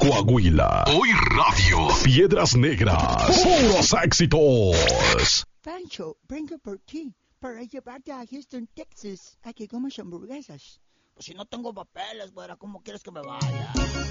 Coahuila. Hoy Radio. Piedras Negras. Puros éxitos. Pancho, vengo por ti para llevarte a Houston, Texas, a que comas hamburguesas. Pues si no tengo papeles, güera, ¿cómo quieres que me vaya?